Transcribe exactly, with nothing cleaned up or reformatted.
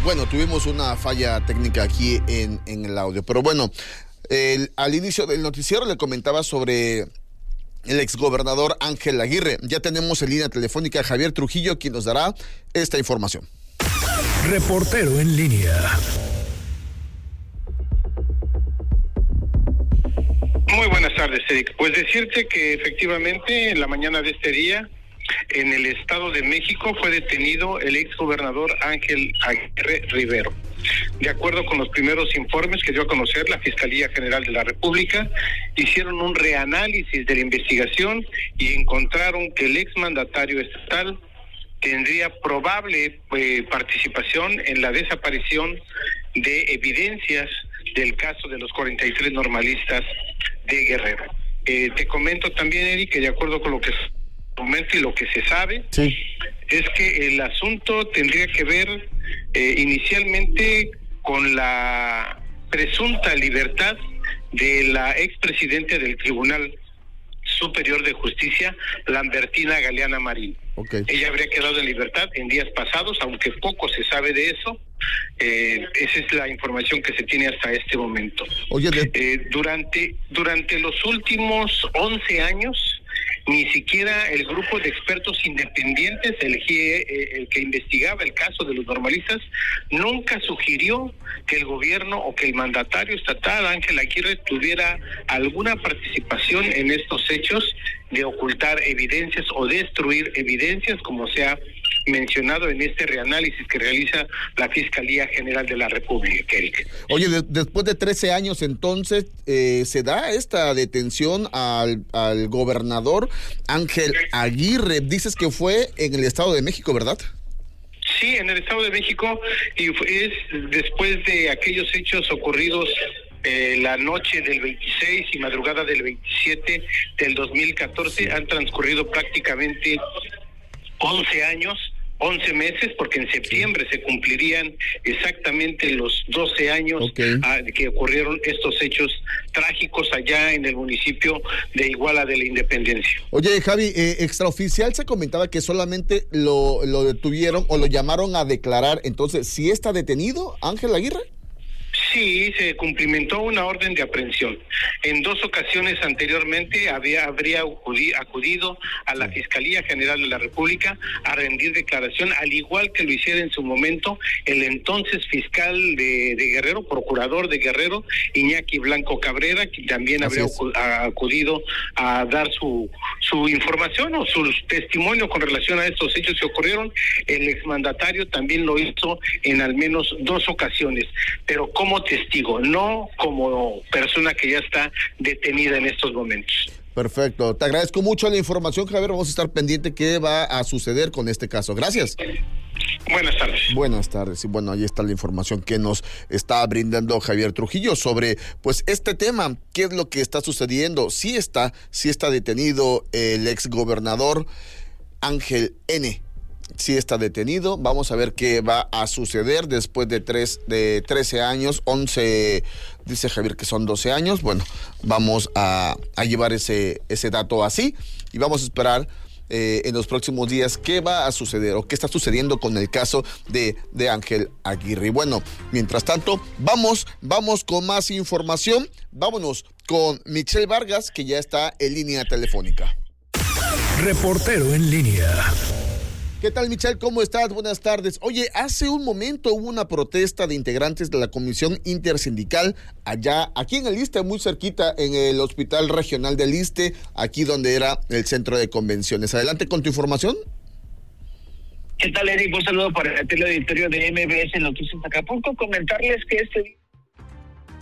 Bueno, tuvimos una falla técnica aquí en, en el audio, pero bueno, el, al inicio del noticiero le comentaba sobre el exgobernador Ángel Aguirre. Ya tenemos en línea telefónica a Javier Trujillo, quien nos dará esta información. Reportero en línea. Muy buenas tardes, Eric. Pues decirte que efectivamente en la mañana de este día, en el Estado de México, fue detenido el exgobernador Ángel Aguirre Rivero. De acuerdo con los primeros informes que dio a conocer la Fiscalía General de la República, hicieron un reanálisis de la investigación y encontraron que el exmandatario estatal tendría probable eh, participación en la desaparición de evidencias del caso de los cuarenta y tres normalistas de Guerrero. Eh, te comento también, Eric, que de acuerdo con lo que se comenta y lo que se sabe, sí, es que el asunto tendría que ver eh, inicialmente con la presunta libertad de la expresidente del Tribunal Superior de Justicia, Lambertina Galeana Marín. Okay. Ella habría quedado en libertad en días pasados, aunque poco se sabe de eso. Eh, esa es la información que se tiene hasta este momento. Oye, de... eh, durante durante los últimos once años, ni siquiera el grupo de expertos independientes, el G I E, el que investigaba el caso de los normalistas, nunca sugirió que el gobierno o que el mandatario estatal, Ángel Aguirre, tuviera alguna participación en estos hechos de ocultar evidencias o destruir evidencias, como se ha mencionado en este reanálisis que realiza la Fiscalía General de la República, Eric. Oye, de, después de trece años, entonces, eh, ¿se da esta detención al, al gobernador Ángel Aguirre? Dices que fue en el Estado de México, ¿verdad? Sí, en el Estado de México, y es después de aquellos hechos ocurridos eh, la noche del veintiséis y madrugada del veintisiete del dos mil catorce. Han transcurrido prácticamente once años, once meses, porque en septiembre se cumplirían exactamente los doce años okay. a, que ocurrieron estos hechos trágicos allá en el municipio de Iguala de la Independencia. Oye, Javi, eh, extraoficial se comentaba que solamente lo, lo detuvieron o lo llamaron a declarar. Entonces, ¿sí está detenido Ángel Aguirre? Sí, se cumplimentó una orden de aprehensión. En dos ocasiones anteriormente había habría acudido a la Fiscalía General de la República a rendir declaración, al igual que lo hiciera en su momento el entonces fiscal de, de Guerrero, procurador de Guerrero, Iñaki Blanco Cabrera, que también habría acudido a dar su su información o su testimonio con relación a estos hechos que ocurrieron. El exmandatario también lo hizo en al menos dos ocasiones, pero como testigo, no como persona que ya está detenida en estos momentos. Perfecto, te agradezco mucho la información, Javier. Vamos a estar pendiente qué va a suceder con este caso. Gracias. Buenas tardes. Buenas tardes. Y bueno, ahí está la información que nos está brindando Javier Trujillo sobre pues este tema, qué es lo que está sucediendo. Sí está, sí está detenido el exgobernador Ángel N. Sí está detenido. Vamos a ver qué va a suceder después de tres, de trece años, once, dice Javier que son doce años. Bueno, vamos a, a llevar ese, ese dato así y vamos a esperar eh, en los próximos días qué va a suceder o qué está sucediendo con el caso de, de Ángel Aguirre. Y bueno, mientras tanto, vamos, vamos con más información. Vámonos con Michelle Vargas, que ya está en línea telefónica. Reportero en línea. ¿Qué tal, Michelle? ¿Cómo estás? Buenas tardes. Oye, hace un momento hubo una protesta de integrantes de la Comisión Intersindical allá, aquí en el Iste, muy cerquita, en el Hospital Regional del Iste, aquí donde era el centro de convenciones. Adelante con tu información. ¿Qué tal, Eric? Un saludo para el auditorio de M B S Noticias Acapulco. Comentarles que este